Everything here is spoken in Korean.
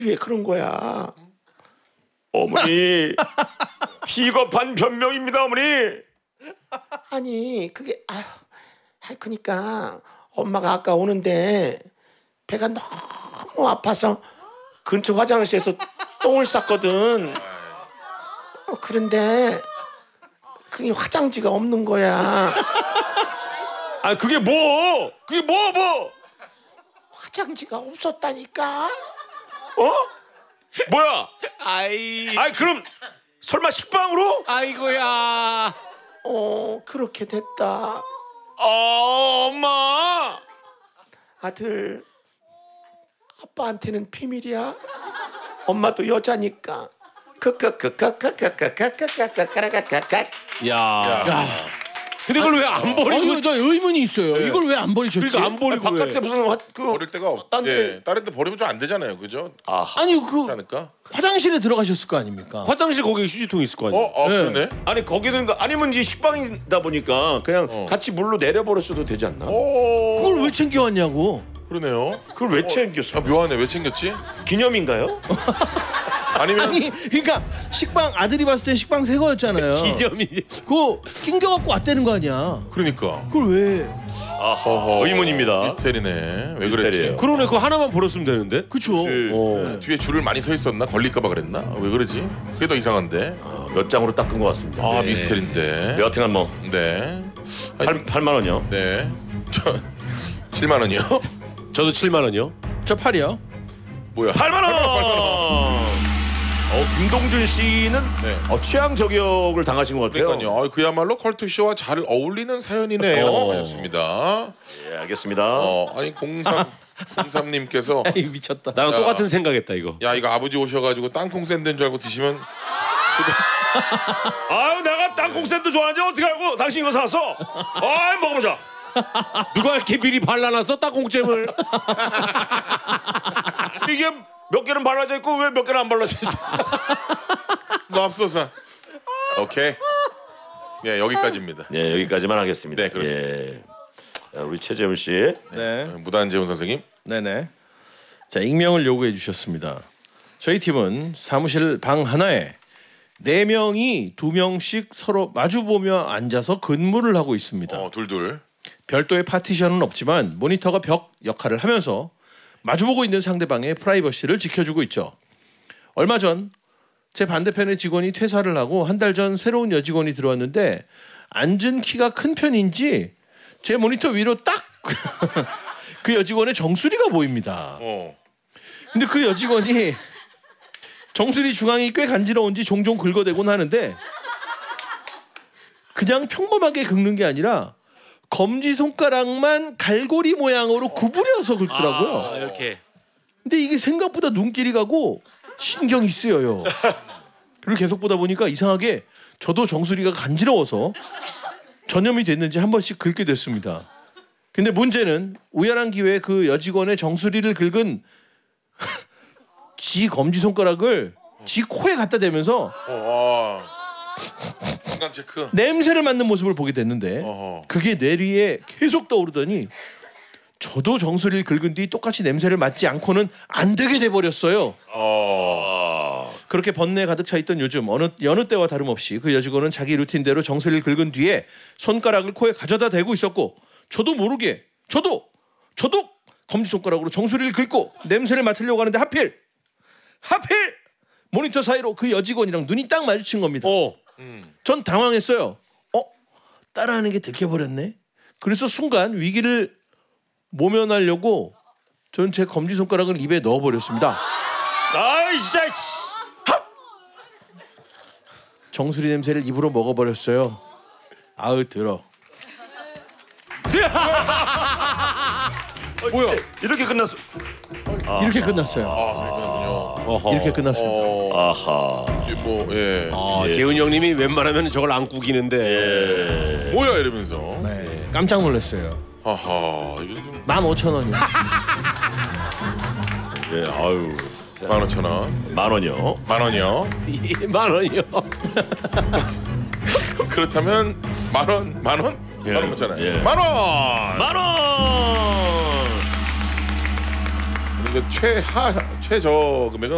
왜 그런 거야? 어머니 비겁한 변명입니다, 어머니. 아니 그게 그러니까 엄마가 아까 오는데 배가 너무 아파서 근처 화장실에서 똥을 쌌거든. 그런데 그게 화장지가 없는 거야. 아 그게 뭐? 화장지가 없었다니까. 뭐야? 아이 그럼 설마 식빵으로? 아이고야. 그렇게 됐다. 엄마. 아들, 아빠한테는 비밀이야. 엄마도 여자니까. 야. 근데 이걸 왜 안 버리고? 나 의문이 있어요. 네. 이걸 왜 안 버리셨지? 그러니까 안 버리고 바깥에 왜? 무슨 버릴 데가 다른 데 버리면 좀 안 되잖아요, 그죠? 아니 그 그렇지 않을까? 화장실에 들어가실 거 아닙니까? 화장실 거기에 휴지통 있을 거 아니에요? 그러네. 아니 거기는 아니면 이제 식빵이다 보니까 그냥 같이 물로 내려버렸어도 되지 않나? 그걸 왜 챙겨왔냐고. 그러네요. 그걸 왜 챙겼어? 묘하네. 왜 챙겼지? 기념인가요? 아니면 아니 그러니까 식빵 아들이 봤을 때 식빵 새 거였잖아요. 기념이. 그거 낑겨갖고 왔다는 거 아니야. 그러니까. 그걸 왜? 의문입니다. 미스테리네. 왜 미스테리예요. 그랬지? 그러네. 그거 하나만 버렸으면 되는데. 그쵸. 뒤에 줄을 많이 서 있었나? 걸릴까봐 그랬나? 왜 그러지? 그게 더 이상한데. 몇 장으로 닦은 것 같습니다. 미스테리인데. 여하튼간 뭐 네. 8만 원이요. 네. 7만 원이요? 저도 7만 원이요. 저 8이요. 뭐야? 8만 원. 김동준 씨는 취향 저격을 당하신 것 같아요. 그러니까요. 그야말로 컬투쇼와 잘 어울리는 사연이네요. 하셨습니다. 예, 알겠습니다. 아니 03님께서 에이 미쳤다. 나랑 똑같은 생각했다 이거. 야 이거 아버지 오셔가지고 땅콩 샌드인 줄 알고 드시면 내가 땅콩 샌드 좋아하는지 어떻게 알고 당신 이거 사왔어? 먹어보자. 누가 이렇게 미리 발라놨어 땅콩잼을? 이게 몇 개는 발라져 있고 왜 몇 개는 안 발라져 있어? 맙소사. 오케이. 네 여기까지입니다. 네 여기까지만 하겠습니다. 네, 그렇습니다. 예. 자, 우리 최재훈 씨. 네. 무단재훈 선생님. 네네. 자 익명을 요구해 주셨습니다. 저희 팀은 사무실 방 하나에 4명이 2명씩 서로 마주보며 앉아서 근무를 하고 있습니다. 둘. 별도의 파티션은 없지만 모니터가 벽 역할을 하면서 마주보고 있는 상대방의 프라이버시를 지켜주고 있죠. 얼마 전 제 반대편의 직원이 퇴사를 하고 한 달 전 새로운 여직원이 들어왔는데 앉은 키가 큰 편인지 제 모니터 위로 딱 그 여직원의 정수리가 보입니다. 근데 그 여직원이 정수리 중앙이 꽤 간지러운지 종종 긁어대곤 하는데 그냥 평범하게 긁는 게 아니라 검지손가락만 갈고리 모양으로 구부려서 긁더라고요. 이렇게. 근데 이게 생각보다 눈길이 가고 신경이 쓰여요. 그리고 계속 보다 보니까 이상하게 저도 정수리가 간지러워서 전염이 됐는지 한 번씩 긁게 됐습니다. 근데 문제는 우연한 기회에 그 여직원의 정수리를 긁은 지 검지손가락을 지 코에 갖다 대면서 중간 체크. 냄새를 맡는 모습을 보게 됐는데 그게 뇌리에 계속 떠오르더니 저도 정수리를 긁은 뒤 똑같이 냄새를 맡지 않고는 안 되게 돼버렸어요. 그렇게 번뇌에 가득 차 있던 요즘 여느 때와 다름없이 그 여직원은 자기 루틴대로 정수리를 긁은 뒤에 손가락을 코에 가져다 대고 있었고 저도 모르게 저도 검지손가락으로 정수리를 긁고 냄새를 맡으려고 하는데 하필 모니터 사이로 그 여직원이랑 눈이 딱 마주친 겁니다. 전 당황했어요. 따라하는 게 들켜버렸네. 그래서 순간 위기를 모면하려고 저는 제 검지손가락을 입에 넣어버렸습니다. 아이 진짜. 정수리 냄새를 입으로 먹어버렸어요. 아우 들어. 뭐야? 이렇게 끝났어. 이렇게 끝났어요. 이렇게 끝났습니다. 아하. 재훈이 형님이 웬만하면 저걸 안 구기는데. 뭐야 이러면서. 네, 깜짝 놀랐어요. 아하 이게 좀 15,000원이요. 네, 아유. 15,000원. 만 원이요. 만 원이요. 2만 원이요. 그렇다면 만 원? 만 원 맞잖아요. 예. 만 원. 만 원. 그러니까 최저 금액은